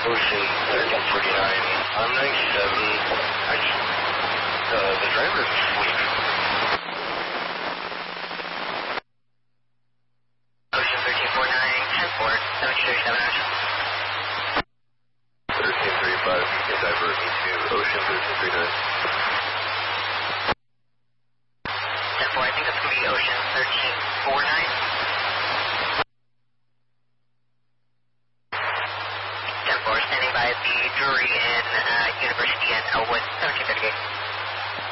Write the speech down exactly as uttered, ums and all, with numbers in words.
Ocean thirteen forty-nine, I'm ninety-seven. I just, uh, the driver's asleep. Ocean thirteen forty-nine, ten four, seven thirty-seven, Ocean. thirteen thirty-five, you can divert me to Ocean thirteen thirty-nine. ten four, I think that's going to be Ocean thirteen forty-nine. ten four, standing by the Drury in uh, University and Elwood, seventeen thirty-eight.